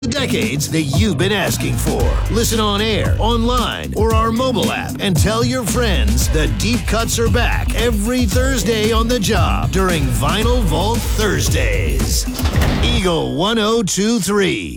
decades that you've been asking for. Listen on air, online, or our mobile app, and tell your friends the Deep Cuts are back every Thursday on the job during Vinyl Vault Thursdays. Eagle 1023.